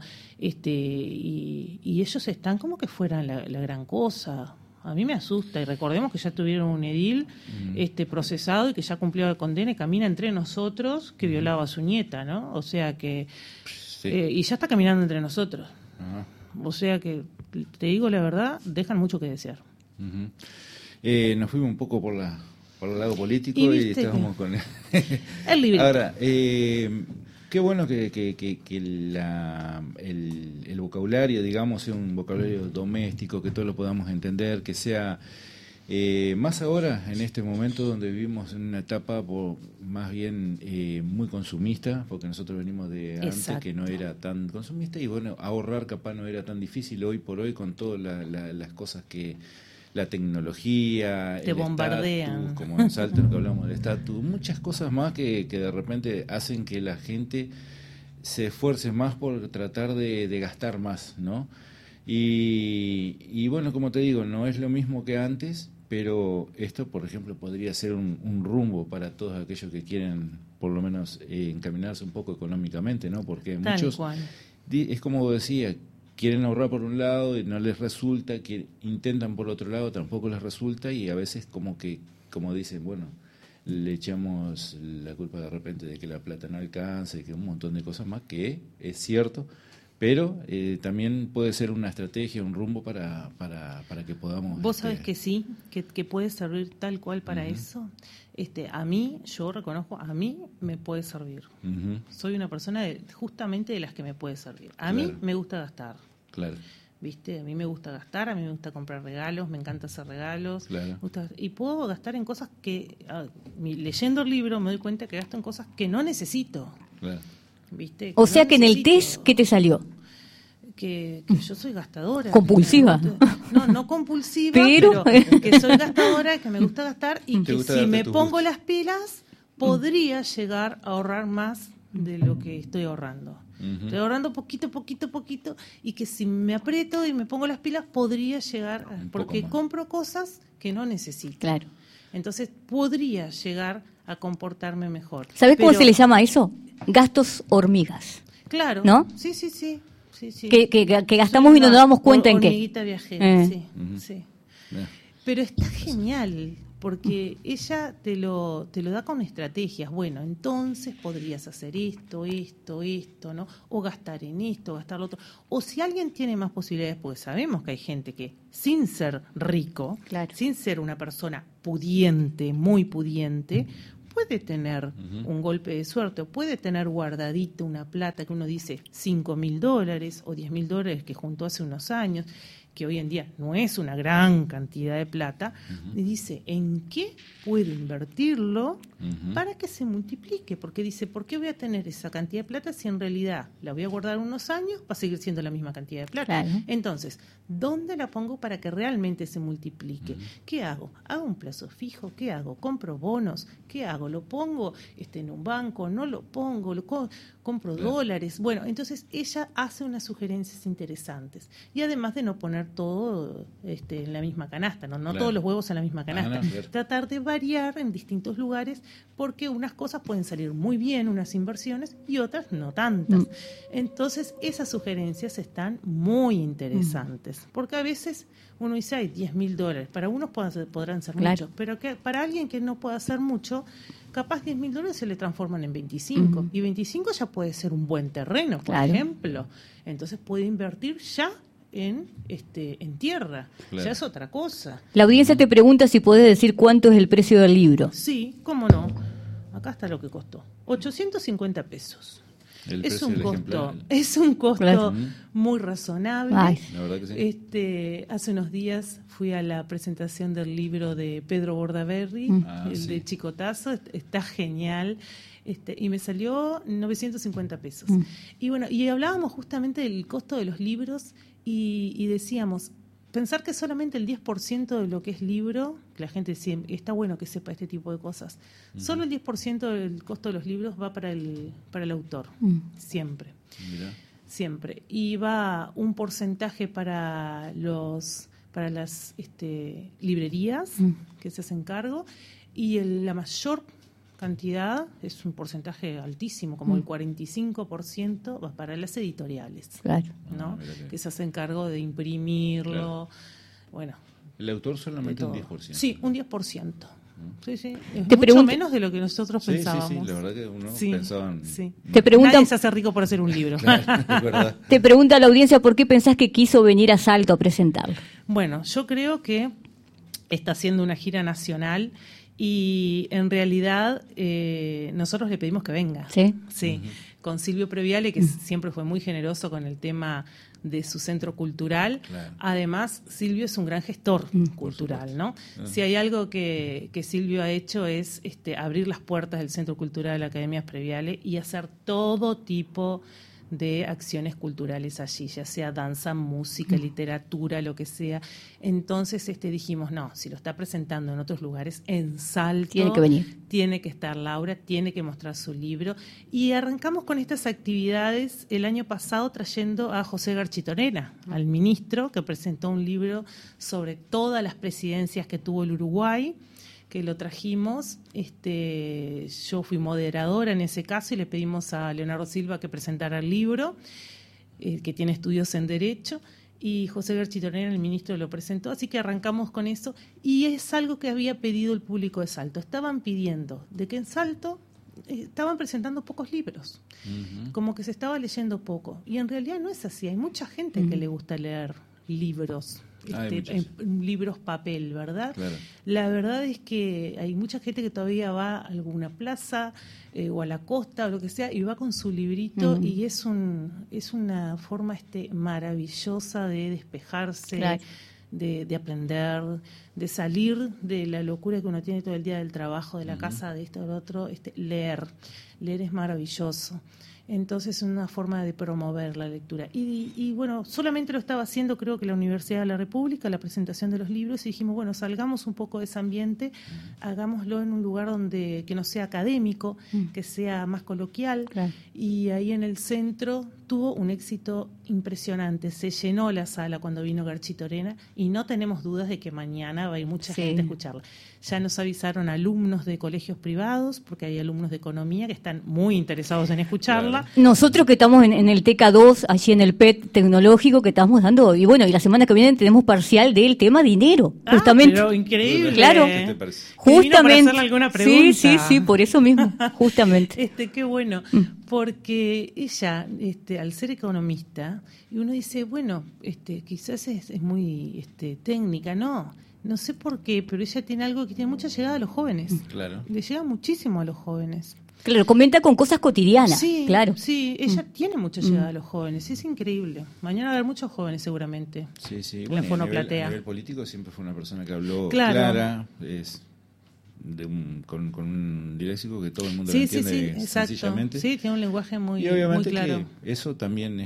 y ellos están como que fueran la gran cosa. A mí me asusta, y recordemos que ya tuvieron un edil procesado y que ya cumplió la condena y camina entre nosotros, que violaba a su nieta, ¿no? O sea que... Sí. Y ya está caminando entre nosotros. Ajá. O sea que, te digo la verdad, dejan mucho que desear. Nos fuimos un poco por el lado político y estábamos con... el librito. Ahora, qué bueno que el vocabulario, digamos, sea un vocabulario doméstico, que todos lo podamos entender, que sea... más ahora, en este momento donde vivimos en una etapa más bien muy consumista, porque nosotros venimos de antes que no era tan consumista, y bueno, ahorrar capaz no era tan difícil hoy por hoy con todas las cosas que la tecnología, te bombardean, estatus, como en Salto que hablamos del estatus, muchas cosas más que de repente hacen que la gente se esfuerce más por tratar de gastar más, ¿no? Y bueno, como te digo, no es lo mismo que antes, pero esto, por ejemplo, podría ser un rumbo para todos aquellos que quieren, por lo menos, encaminarse un poco económicamente, ¿no? Porque muchos, es como decía, quieren ahorrar por un lado y no les resulta, que intentan por otro lado, tampoco les resulta, y a veces como dicen, bueno, le echamos la culpa de repente de que la plata no alcanza y que un montón de cosas más, que es cierto. Pero también puede ser una estrategia, un rumbo para que podamos... Vos sabés que sí, que puede servir tal cual para eso. A mí, yo reconozco, a mí me puede servir. Soy una persona justamente de las que me puede servir. A mí me gusta gastar. Claro. ¿Viste? A mí me gusta gastar, a mí me gusta comprar regalos, me encanta hacer regalos. Claro. Y puedo gastar en cosas que, leyendo el libro, me doy cuenta que gasto en cosas que no necesito. Claro. ¿Viste? O sea que en el test, ¿qué te salió? Que yo soy gastadora. ¿Compulsiva? No compulsiva, pero que soy gastadora, que me gusta gastar y que si me pongo las pilas podría llegar a ahorrar más de lo que estoy ahorrando. Estoy ahorrando poquito, y que si me aprieto y me pongo las pilas podría llegar, porque compro cosas que no necesito. Claro. Entonces podría llegar a comportarme mejor. ¿Sabés cómo se le llama eso? Gastos hormigas. Claro. ¿No? Sí. Que gastamos y no nos damos cuenta en qué. Hormiguita viajera, sí. Pero está genial, porque ella te lo da con estrategias. Bueno, entonces podrías hacer esto, ¿no? O gastar en esto, gastar lo otro. O si alguien tiene más posibilidades, porque sabemos que hay gente que sin ser rico, sin ser una persona pudiente, muy pudiente, puede tener un golpe de suerte, o puede tener guardadita una plata que uno dice $5.000 o $10.000 que juntó hace unos años, que hoy en día no es una gran cantidad de plata, y dice, ¿en qué puedo invertirlo para que se multiplique? Porque dice, ¿por qué voy a tener esa cantidad de plata si en realidad la voy a guardar unos años, va a seguir siendo la misma cantidad de plata? Claro. Entonces, ¿dónde la pongo para que realmente se multiplique? ¿Qué hago? ¿Hago un plazo fijo? ¿Qué hago? ¿Compro bonos? ¿Qué hago? ¿Lo pongo en un banco? ¿No lo pongo? ¿Compro dólares? Bueno, entonces ella hace unas sugerencias interesantes. Y además de no poner todo en la misma canasta, no todos los huevos en la misma canasta. Tratar de variar en distintos lugares, porque unas cosas pueden salir muy bien, unas inversiones, y otras no tantas. Entonces, esas sugerencias están muy interesantes, porque a veces uno dice, hay $10.000, para unos podrán ser muchos, pero que para alguien que no pueda hacer mucho, capaz $10.000 se le transforman en 25, y 25 ya puede ser un buen terreno, por ejemplo. Entonces puede invertir ya en tierra, ya es otra cosa. La audiencia te pregunta si podés decir cuánto es el precio del libro. Sí, cómo no. Acá está lo que costó, $850. Es un costo muy razonable. La verdad que sí. Hace unos días fui a la presentación del libro de Pedro Bordaberry, de Chicotazo, está genial. Y me salió $950. Y bueno, y hablábamos justamente del costo de los libros y decíamos, pensar que solamente el 10% de lo que es libro, que la gente siempre, está bueno que sepa este tipo de cosas, solo el 10% del costo de los libros va para el autor, siempre. Mirá. Siempre. Y va un porcentaje para las librerías que se hacen cargo, y la mayor cantidad, es un porcentaje altísimo, como el 45%, va para las editoriales, ¿no? Que se hacen cargo de imprimirlo. Bueno, el autor solamente un 10%. Sí, un 10%. Sí. Es mucho menos de lo que nosotros pensábamos. Sí, la verdad que uno pensaba. Te preguntan, nadie se hace rico por hacer un libro. Claro, es verdad. Te pregunta la audiencia por qué pensás que quiso venir a Salto a presentarlo. Bueno, yo creo que está haciendo una gira nacional. Y en realidad nosotros le pedimos que venga. Sí. Con Silvio Previale, que siempre fue muy generoso con el tema de su centro cultural. Además, Silvio es un gran gestor cultural, ¿no? Si hay algo que Silvio ha hecho es abrir las puertas del Centro Cultural de la Academia Previale y hacer todo tipo de acciones culturales allí, ya sea danza, música, literatura, lo que sea. Entonces dijimos, no, si lo está presentando en otros lugares, en Salto tiene que venir, tiene que estar Laura, tiene que mostrar su libro. Y arrancamos con estas actividades el año pasado trayendo a José Garchitorena, al ministro, que presentó un libro sobre todas las presidencias que tuvo el Uruguay, que lo trajimos. Yo fui moderadora en ese caso y le pedimos a Leonardo Silva que presentara el libro, que tiene estudios en Derecho, y José Garchitorena, el ministro, lo presentó, así que arrancamos con eso, y es algo que había pedido el público de Salto. Estaban pidiendo de que en Salto estaban presentando pocos libros, como que se estaba leyendo poco, y en realidad no es así. Hay mucha gente que le gusta leer libros, libros papel, ¿verdad? Claro. La verdad es que hay mucha gente que todavía va a alguna plaza o a la costa o lo que sea y va con su librito, y es una forma maravillosa de despejarse, de aprender, de salir de la locura que uno tiene todo el día del trabajo, de la casa, de esto, de lo otro. Leer es maravilloso. Entonces es una forma de promover la lectura. Y bueno, solamente lo estaba haciendo, creo que la Universidad de la República, la presentación de los libros, y dijimos, bueno, salgamos un poco de ese ambiente, hagámoslo en un lugar que no sea académico, que sea más coloquial, y ahí en el centro tuvo un éxito impresionante. Se llenó la sala cuando vino Garchitorena y no tenemos dudas de que mañana va a ir mucha gente a escucharla. Ya nos avisaron alumnos de colegios privados, porque hay alumnos de economía que están muy interesados en escucharla. Claro. Nosotros que estamos en el TK2, allí en el PET tecnológico, que estamos dando, y bueno, y la semana que viene tenemos parcial del tema dinero, justamente. Pero increíble. Claro. ¿Qué te parece? Justamente. Para hacerle alguna pregunta. Sí, por eso mismo, justamente. Qué bueno, porque ella, al ser economista, y uno dice, bueno, quizás es muy técnica, no sé por qué, pero ella tiene algo que tiene mucha llegada a los jóvenes. Claro. Le llega muchísimo a los jóvenes. Claro, comenta con cosas cotidianas. Sí, claro. Sí, ella tiene mucha llegada a los jóvenes, es increíble. Mañana va a haber muchos jóvenes seguramente. Sí. La Bueno, Fonoplatea. a nivel político siempre fue una persona que habló Claro. clara, con un léxico que todo el mundo lo entiende exacto. sencillamente. Sí, tiene un lenguaje muy, y obviamente muy claro. que eso también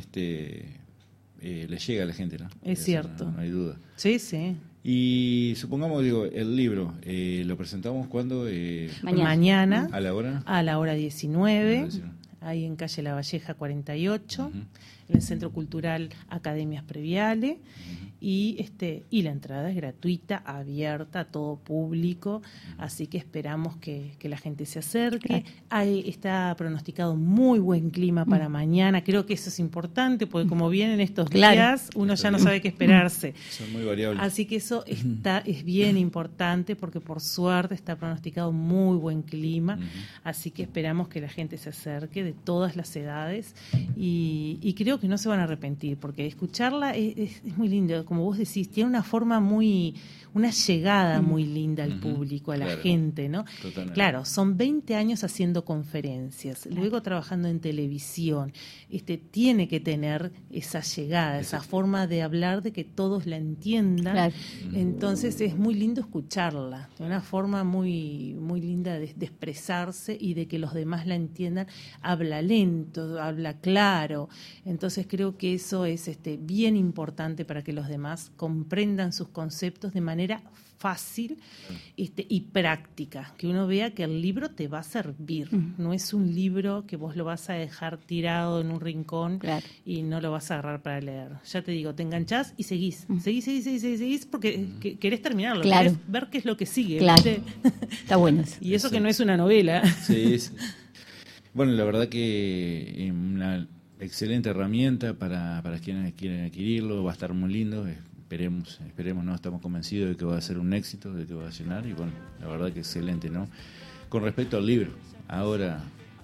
le llega a la gente, ¿no? Es cierto. No hay duda. Sí. Y supongamos, el libro, ¿lo presentamos cuándo? Mañana. ¿A la hora? A la hora 19, ahí en calle La Valleja 48, en el Centro Cultural Academias Previale, y la entrada es gratuita, abierta a todo público, así que esperamos que la gente se acerque. Está pronosticado muy buen clima para mañana, creo que eso es importante, porque como vienen estos días, uno ya no sabe qué esperarse. Son muy variables. Así que eso es bien importante, porque por suerte está pronosticado muy buen clima, así que esperamos que la gente se acerque de todas las edades, y creo que no se van a arrepentir, porque escucharla es muy lindo. Como vos decís, tiene una forma una llegada muy linda al público, a la gente, ¿no? Totalmente. Claro, son 20 años haciendo conferencias, luego trabajando en televisión. Tiene que tener esa llegada, esa forma de hablar, de que todos la entiendan. Claro. Entonces es muy lindo escucharla, de una forma muy, muy linda de expresarse y de que los demás la entiendan. Habla lento, habla claro. Entonces creo que eso es bien importante para que los demás comprendan sus conceptos de manera fácil y práctica, que uno vea que el libro te va a servir, no es un libro que vos lo vas a dejar tirado en un rincón y no lo vas a agarrar para leer. Ya te digo, te enganchás y seguís porque querés terminarlo, querés ver qué es lo que sigue. Claro. ¿Viste? Está bueno eso. Y eso que no es una novela. Sí. Bueno, la verdad que una excelente herramienta para quienes quieren adquirirlo, va a estar muy lindo. Esperemos, ¿no? Estamos convencidos de que va a ser un éxito, de que va a llenar, y bueno, la verdad que excelente, ¿no? Con respecto al libro, ahora,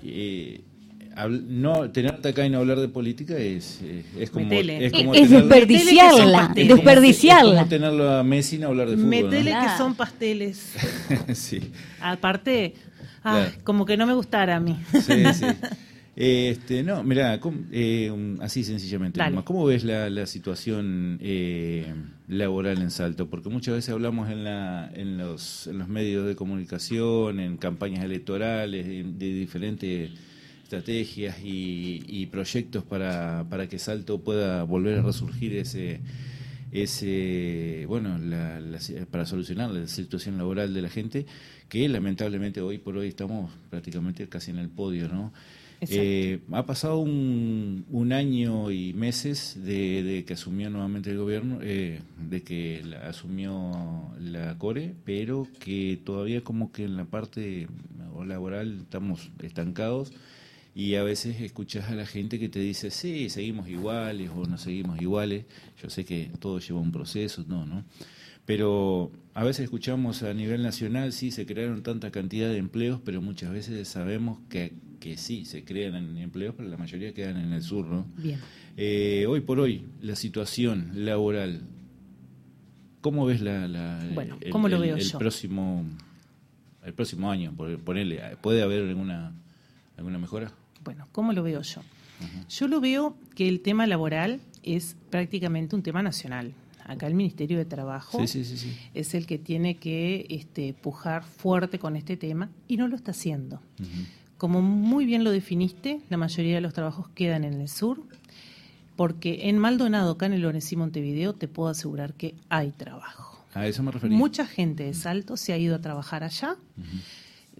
no tenerte acá y no hablar de política es como desperdiciarla. Es como tenerlo a Messi y no hablar de fútbol. Metele, ¿no? que son pasteles. Sí. Aparte, como que no me gustara a mí. Sí. No, mirá, así sencillamente, ¿cómo ves la situación laboral en Salto? Porque muchas veces hablamos en los medios de comunicación, en campañas electorales, de diferentes estrategias y proyectos para que Salto pueda volver a resurgir para solucionar la situación laboral de la gente, que lamentablemente hoy por hoy estamos prácticamente casi en el podio, ¿no? Ha pasado un año y meses de que asumió nuevamente el gobierno, de que asumió la CORE, pero que todavía como que en la parte laboral estamos estancados, y a veces escuchas a la gente que te dice, sí, seguimos iguales o no seguimos iguales. Yo sé que todo lleva un proceso, ¿no? Pero a veces escuchamos a nivel nacional, sí, se crearon tanta cantidad de empleos, pero muchas veces sabemos que sí, se crean empleos, pero la mayoría quedan en el sur, ¿no? Bien. Hoy por hoy, la situación laboral, ¿cómo ves ¿cómo lo veo yo? El próximo año, ponele, ¿puede haber alguna mejora? Bueno, ¿cómo lo veo yo? Yo lo veo que el tema laboral es prácticamente un tema nacional. Acá el Ministerio de Trabajo es el que tiene que pujar fuerte con este tema, y no lo está haciendo. Como muy bien lo definiste, la mayoría de los trabajos quedan en el sur, porque en Maldonado, acá en el Lorencí Montevideo, te puedo asegurar que hay trabajo. A eso me refería. Mucha gente de Salto se ha ido a trabajar allá,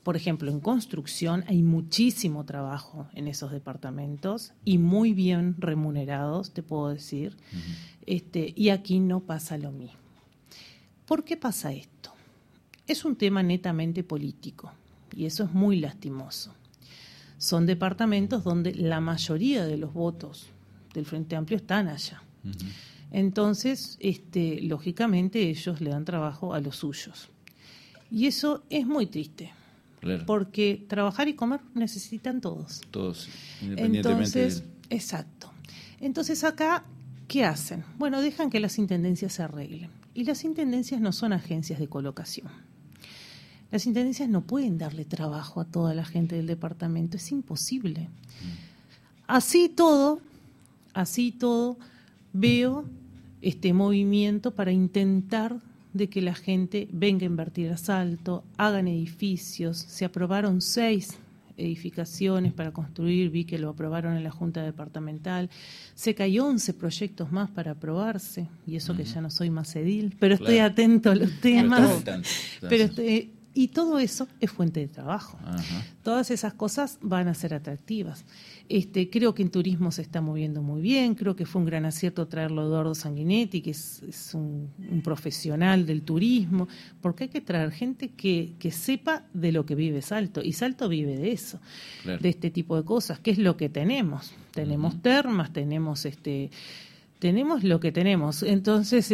por ejemplo, en construcción hay muchísimo trabajo en esos departamentos y muy bien remunerados, te puedo decir, y aquí no pasa lo mismo. ¿Por qué pasa esto? Es un tema netamente político y eso es muy lastimoso. Son departamentos donde la mayoría de los votos del Frente Amplio están allá. Entonces, lógicamente, ellos le dan trabajo a los suyos. Y eso es muy triste, claro, porque trabajar y comer necesitan todos. Todos, independientemente. Entonces, exacto. Entonces, acá, ¿qué hacen? Bueno, dejan que las intendencias se arreglen. Y las intendencias no son agencias de colocación. Las intendencias no pueden darle trabajo a toda la gente del departamento, es imposible. Así todo, veo este movimiento para intentar de que la gente venga a invertir a Salto, hagan edificios. Se aprobaron 6 edificaciones para construir, vi que lo aprobaron en la Junta Departamental. Se cayó 11 proyectos más para aprobarse, y eso que ya no soy más edil, pero estoy atento a los temas. Y todo eso es fuente de trabajo. Ajá. Todas esas cosas van a ser atractivas. Creo que en turismo se está moviendo muy bien. Creo que fue un gran acierto traerlo a Eduardo Sanguinetti, que es un profesional del turismo, porque hay que traer gente que sepa de lo que vive Salto. Y Salto vive de eso, claro, de este tipo de cosas, que es lo que tenemos. Tenemos termas, tenemos lo que tenemos. Entonces,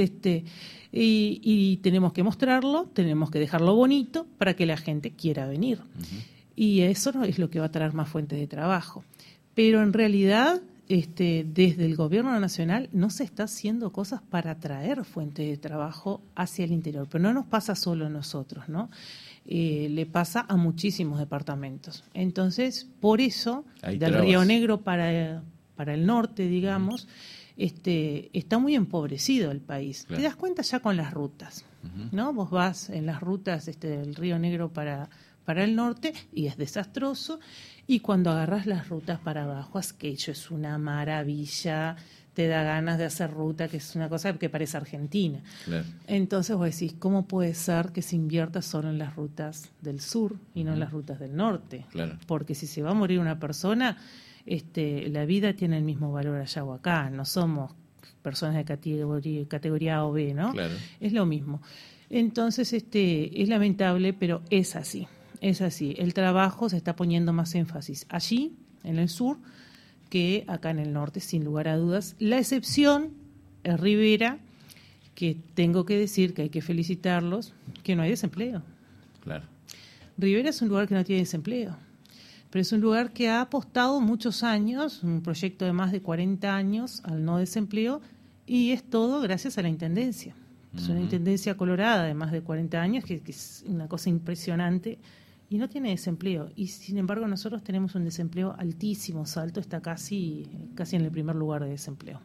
y tenemos que mostrarlo, tenemos que dejarlo bonito para que la gente quiera venir. Y eso es lo que va a traer más fuentes de trabajo. Pero en realidad, desde el gobierno nacional no se está haciendo cosas para atraer fuentes de trabajo hacia el interior. Pero no nos pasa solo a nosotros, ¿no? Le pasa a muchísimos departamentos. Entonces, por eso, del Río Negro para el norte, digamos, está muy empobrecido el país. Claro. Te das cuenta ya con las rutas, ¿no? Vos vas en las rutas del Río Negro para el norte y es desastroso, y cuando agarras las rutas para abajo, aquello es una maravilla, te da ganas de hacer ruta, que es una cosa que parece Argentina. Claro. Entonces vos decís, ¿cómo puede ser que se invierta solo en las rutas del sur y no en las rutas del norte? Claro. Porque si se va a morir una persona, la vida tiene el mismo valor allá o acá, no somos personas de categoría A o B, ¿no? Claro. Es lo mismo. Entonces, es lamentable, pero es así. Es así. El trabajo se está poniendo más énfasis allí, en el sur, que acá en el norte, sin lugar a dudas. La excepción es Rivera, que tengo que decir que hay que felicitarlos, que no hay desempleo. Claro. Rivera es un lugar que no tiene desempleo, pero es un lugar que ha apostado muchos años, un proyecto de más de 40 años al no desempleo, y es todo gracias a la intendencia. Es una intendencia colorada de más de 40 años, que es una cosa impresionante, y no tiene desempleo. Y sin embargo nosotros tenemos un desempleo altísimo. Salto está casi en el primer lugar de desempleo.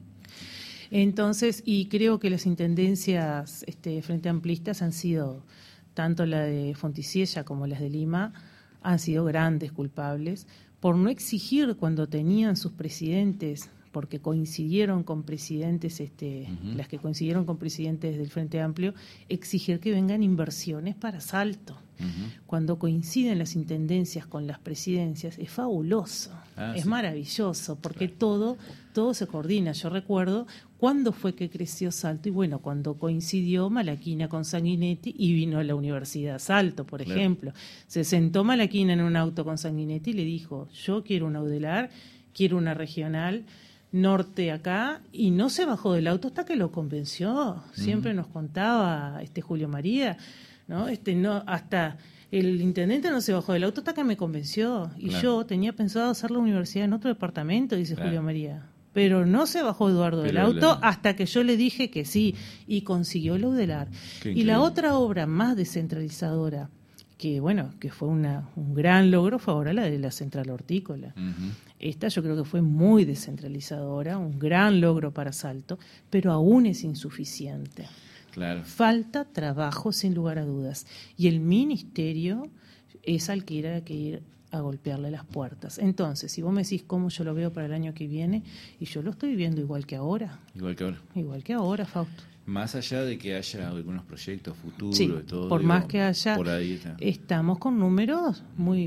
Entonces, y creo que las intendencias frente amplistas han sido, tanto la de Fonticiella como las de Lima, han sido grandes culpables por no exigir cuando tenían sus presidentes, porque coincidieron con presidentes, las que coincidieron con presidentes del Frente Amplio, exigir que vengan inversiones para Salto. Cuando coinciden las intendencias con las presidencias, es fabuloso, es maravilloso, porque todo se coordina. Yo recuerdo cuándo fue que creció Salto, y bueno, cuando coincidió Malaquina con Sanguinetti y vino a la Universidad Salto, por ejemplo. Se sentó Malaquina en un auto con Sanguinetti y le dijo, yo quiero una UDELAR, quiero una regional norte acá, y no se bajó del auto hasta que lo convenció. Siempre nos contaba Julio María, ¿no? Hasta el intendente no se bajó del auto hasta que me convenció, y yo tenía pensado hacer la universidad en otro departamento, dice Julio María, pero no se bajó Eduardo del auto hasta que yo le dije que sí, y consiguió la UDELAR. Y la otra obra más descentralizadora, que fue un gran logro, fue ahora la de la central hortícola. Esta yo creo que fue muy descentralizadora, un gran logro para Salto, pero aún es insuficiente. Claro. Falta trabajo, sin lugar a dudas. Y el ministerio es al que hay que ir a golpearle las puertas. Entonces, si vos me decís cómo yo lo veo para el año que viene, y yo lo estoy viendo igual que ahora. Igual que ahora. Igual que ahora, Fausto. Más allá de que haya algunos proyectos futuros Sí, y todo. por más que haya, por ahí está. Estamos con números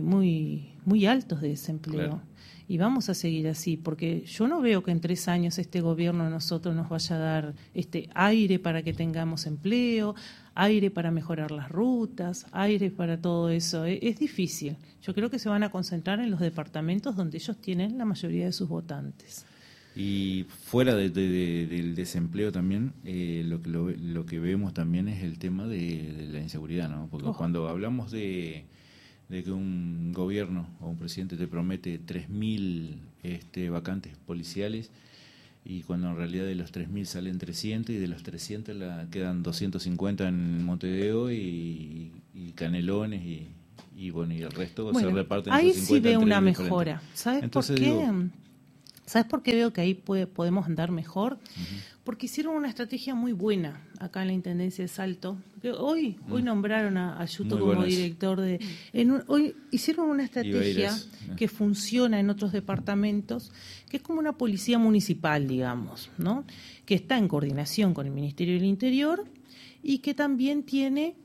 muy altos de desempleo. Claro. Y vamos a seguir así, porque yo no veo que en 3 años este gobierno a nosotros nos vaya a dar aire para que tengamos empleo, aire para mejorar las rutas, aire para todo eso. Es difícil. Yo creo que se van a concentrar en los departamentos donde ellos tienen la mayoría de sus votantes. Y fuera del desempleo también, lo que vemos también es el tema de la inseguridad, ¿no? Porque cuando hablamos de que un gobierno o un presidente te promete 3.000 vacantes policiales, y cuando en realidad de los 3.000 salen 300 y de los 300 quedan 250 en Montevideo y Canelones y bueno, y el resto se reparten. Ahí esos 50 sí veo una entre mejora. diferentes. ¿Sabes Entonces, por qué? digo, ¿Sabes por qué veo que ahí podemos andar mejor? Porque hicieron una estrategia muy buena acá en la Intendencia de Salto. Que hoy nombraron a Yuto como buenas. Director de... hoy hicieron una estrategia que funciona en otros departamentos, que es como una policía municipal, digamos, ¿no? Que está en coordinación con el Ministerio del Interior y que también tiene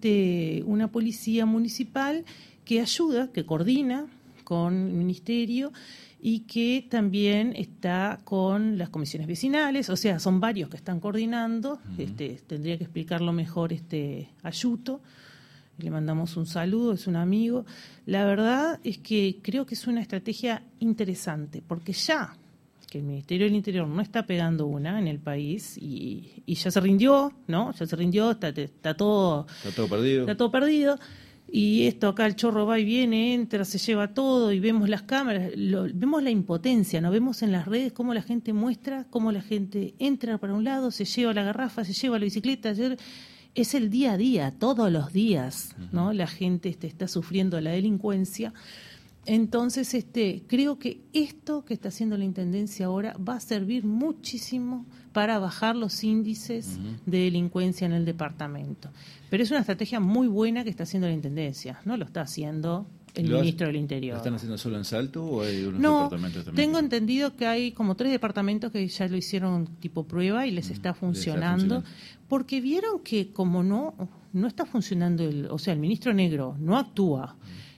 una policía municipal que ayuda, que coordina con el Ministerio y que también está con las comisiones vecinales, o sea, son varios que están coordinando. Tendría que explicarlo mejor Ayuto, le mandamos un saludo, es un amigo. La verdad es que creo que es una estrategia interesante, porque ya que el Ministerio del Interior no está pegando una en el país y ya se rindió, ¿no? Ya se rindió, está todo perdido. Está todo perdido. Y esto acá el chorro va y viene, entra, se lleva todo y vemos las cámaras, vemos la impotencia, ¿no? Vemos en las redes cómo la gente muestra, cómo la gente entra para un lado, se lleva la garrafa, se lleva la bicicleta. Es el día a día, todos los días, ¿no? La gente está sufriendo la delincuencia. Entonces, creo que esto que está haciendo la Intendencia ahora va a servir muchísimo para bajar los índices de delincuencia en el departamento. Pero es una estrategia muy buena que está haciendo la Intendencia, no lo está haciendo el ministro del Interior. ¿Lo están haciendo solo en Salto o hay unos No, departamentos también? tengo entendido que hay como 3 departamentos que ya lo hicieron tipo prueba y les está funcionando, porque vieron que como no está funcionando, el ministro Negro no actúa,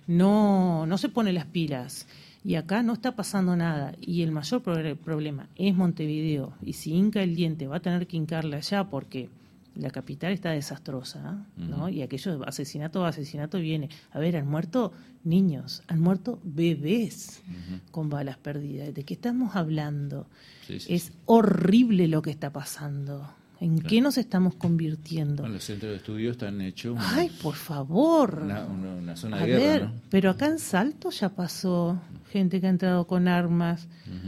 no se pone las pilas, y acá no está pasando nada, y el mayor problema es Montevideo, y si hinca el diente va a tener que hincarle allá porque la capital está desastrosa, ¿no? Y aquello asesinato viene. A ver, han muerto niños, han muerto bebés con balas perdidas. ¿De qué estamos hablando? Sí, es horrible lo que está pasando. ¿En qué nos estamos convirtiendo? Bueno, los centros de estudio están hechos... ¡Ay, por favor! Una zona de a guerra, ver, ¿no? pero acá en Salto ya pasó gente que ha entrado con armas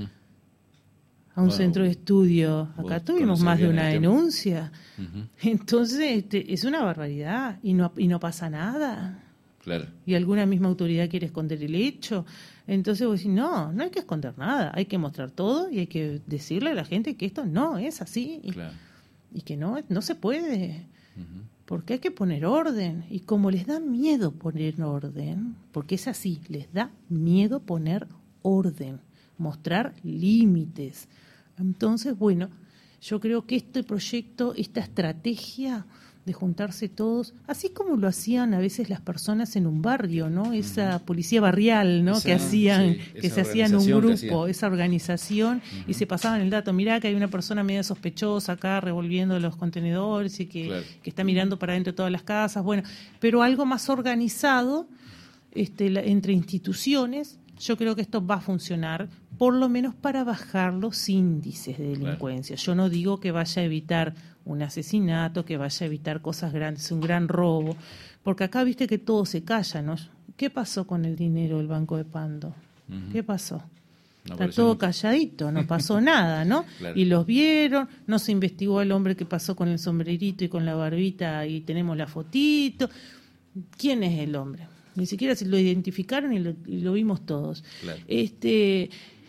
a un centro de estudio. Acá tuvimos más de una denuncia. Entonces, es una barbaridad y no pasa nada. Claro. Y alguna misma autoridad quiere esconder el hecho. Entonces vos decís, no hay que esconder nada, hay que mostrar todo y hay que decirle a la gente que esto no es así. Claro. Y que no se puede. Porque hay que poner orden. Y como les da miedo poner orden, porque es así, les da miedo poner orden, mostrar límites. Entonces, bueno, yo creo que este proyecto, esta estrategia de juntarse todos, así como lo hacían a veces las personas en un barrio, ¿no? Esa policía barrial, ¿no? Que se hacían un grupo, esa organización, y se pasaban el dato, mirá que hay una persona media sospechosa acá revolviendo los contenedores y que está mirando para dentro de todas las casas, bueno, pero algo más organizado entre instituciones. Yo creo que esto va a funcionar, por lo menos para bajar los índices de delincuencia. Yo no digo que vaya a evitar un asesinato, que vaya a evitar cosas grandes, un gran robo, porque acá viste que todo se calla, ¿no? ¿Qué pasó con el dinero del Banco de Pando? ¿Qué pasó? Está todo calladito, no pasó nada, ¿no? Y los vieron, no se investigó al hombre que pasó con el sombrerito y con la barbita y tenemos la fotito. ¿Quién es el hombre? Ni siquiera se lo identificaron y lo vimos todos.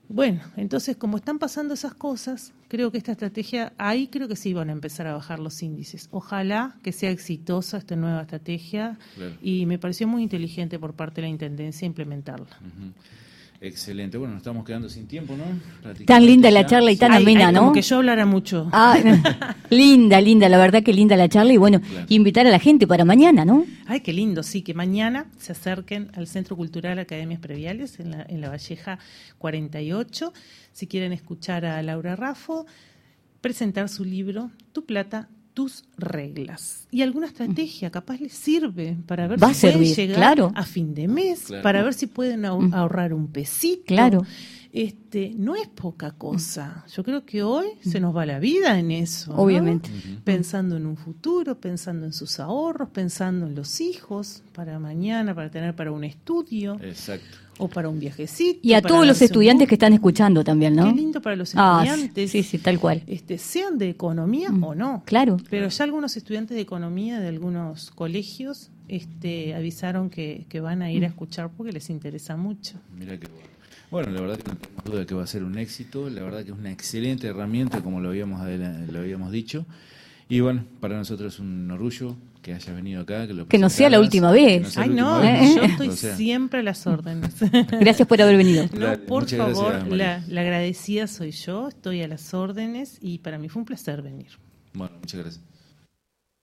Bueno, entonces como están pasando esas cosas, creo que esta estrategia, ahí creo que sí van a empezar a bajar los índices. Ojalá que sea exitosa esta nueva estrategia, Claro. y me pareció muy inteligente por parte de la Intendencia implementarla. Ujú. Excelente. Bueno, nos estamos quedando sin tiempo, ¿no? Tan linda la Ya. charla y tan Ay, amena, ay, ¿no? Como que yo hablara mucho. Ah, linda, la verdad que linda la charla y bueno, Claro. invitar a la gente para mañana, ¿no? Ay, qué lindo, sí, que mañana se acerquen al Centro Cultural Academias Previales en la Valleja 48, si quieren escuchar a Laura Raffo presentar su libro Tu plata, tus reglas. Y alguna estrategia capaz les sirve para ver Va a si pueden servir, llegar claro. a fin de mes, Claro. para ver si pueden ahorrar un pesito. Claro. No es poca cosa. Yo creo que hoy se nos va la vida en eso, ¿no? Obviamente. Pensando en un futuro, pensando en sus ahorros, pensando en los hijos para mañana, para tener para un estudio Exacto. o para un viajecito. Y a para todos los darse un estudiantes que gusto. están escuchando también, ¿no? Qué lindo para los Ah, estudiantes. sí, sí, tal cual. Sean de economía o no. Claro. Pero ya algunos estudiantes de economía de algunos colegios avisaron que van a ir a escuchar porque les interesa mucho. Mira qué bueno. Bueno, la verdad que no tengo duda que va a ser un éxito. La verdad que es una excelente herramienta, como lo habíamos dicho. Y bueno, para nosotros es un orgullo que hayas venido acá. Que no sea la presentaras, última vez. que no sea Ay, la no, última vez, yo estoy o sea, siempre a las órdenes. Gracias por haber venido. No, Dale, por muchas favor, gracias, María. la agradecida soy yo, estoy a las órdenes y para mí fue un placer venir. Bueno, muchas gracias.